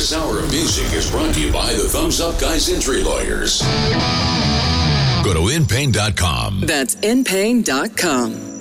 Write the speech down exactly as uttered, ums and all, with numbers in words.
This hour of music is brought to you by the Thumbs Up Guys Injury Lawyers. Go to in pain dot com. That's in pain dot com.